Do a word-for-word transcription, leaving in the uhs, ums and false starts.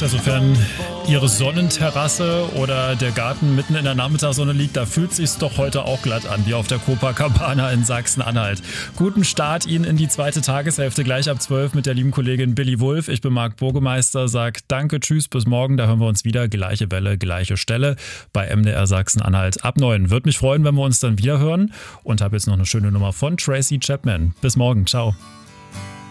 Ja, sofern Ihre Sonnenterrasse oder der Garten mitten in der Nachmittagssonne liegt, da fühlt sich's doch heute auch glatt an, wie auf der Copacabana in Sachsen-Anhalt. Guten Start Ihnen in die zweite Tageshälfte, gleich ab zwölf mit der lieben Kollegin Billy Wulff. Ich bin Marc Burgemeister, sag danke, tschüss, bis morgen, da hören wir uns wieder. Gleiche Welle, gleiche Stelle bei M D R Sachsen-Anhalt ab neun. Würde mich freuen, wenn wir uns dann wieder hören und habe jetzt noch eine schöne Nummer von Tracy Chapman. Bis morgen, ciao.